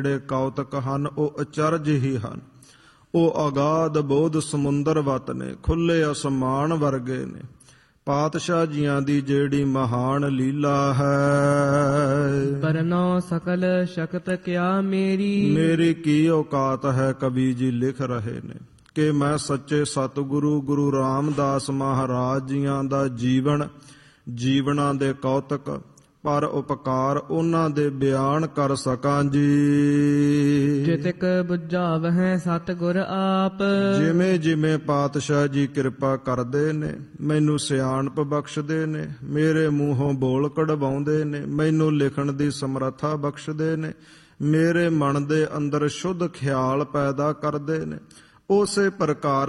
ਜਿਹੜੇ ਕੌਤਕ ਹਨ ਉਹ ਅਚਰਜ ਹੀ ਹਨ। ਉਹ ਅਗਾਧ ਬੋਧ ਸਮੁੰਦਰ ਵਤ ਨੇ, ਖੁੱਲੇ ਅਸਮਾਨ ਵਰਗੇ ਨੇ। ਪਾਤਸ਼ਾਹ ਜੀਆਂ ਦੀ ਜਿਹੜੀ ਮਹਾਨ ਲੀਲਾ ਹੈ, ਪਰਨੋ ਸਕਲ ਸ਼ਕਤ ਕਿਆ ਮੇਰੀ, ਮੇਰੀ ਕੀ ਔਕਾਤ ਹੈ, ਕਵੀ ਜੀ ਲਿਖ ਰਹੇ ਨੇ ਕਿ ਮੈਂ ਸੱਚੇ ਸਤਿਗੁਰੂ ਗੁਰੂ ਰਾਮਦਾਸ ਮਹਾਰਾਜ ਜੀਆਂ ਦਾ ਜੀਵਨਾਂ ਦੇ ਕੌਤਕ ਪਰ ਉਪਕਾਰ ਉਹਨਾਂ ਦੇ ਬਿਆਨ ਕਰ ਸਕਾਂ ਜੀ। ਜਿਤਕ ਬੁਝਾਵਹਿ ਸਤਿਗੁਰ ਆਪ, ਜਿਵੇਂ ਜਿਵੇਂ ਪਾਤਸ਼ਾਹ ਜੀ ਕਿਰਪਾ ਕਰਦੇ ਨੇ, ਮੈਨੂੰ ਸਿਆਣਪ ਬਖਸ਼ਦੇ ਨੇ, ਮੇਰੇ ਮੂੰਹੋਂ ਬੋਲ ਕਢਵਾਉਂਦੇ ਨੇ, ਮੈਨੂੰ ਲਿਖਣ ਦੀ ਸਮਰੱਥਾ ਬਖਸ਼ਦੇ ਨੇ, ਮੇਰੇ ਮਨ ਦੇ ਅੰਦਰ ਸ਼ੁੱਧ ਖਿਆਲ ਪੈਦਾ ਕਰਦੇ ਨੇ, ਉਸੇ ਪ੍ਰਕਾਰ